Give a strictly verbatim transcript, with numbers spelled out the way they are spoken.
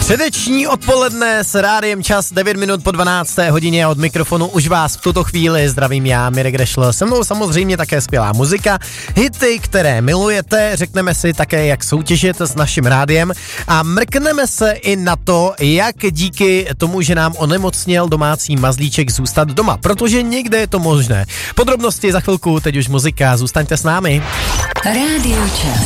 Středeční odpoledne s Rádiem Čas, devět minut po dvanácté hodině, od mikrofonu už vás v tuto chvíli zdravím já, Mirek Rešl. Se mnou samozřejmě také skvělá muzika, hity, které milujete, řekneme si také, jak soutěžit s naším rádiem a mrkneme se i na to, jak díky tomu, že nám onemocněl domácí mazlíček, zůstat doma, protože někde je to možné. Podrobnosti za chvilku, teď už muzika, zůstaňte s námi. Rádio Čas.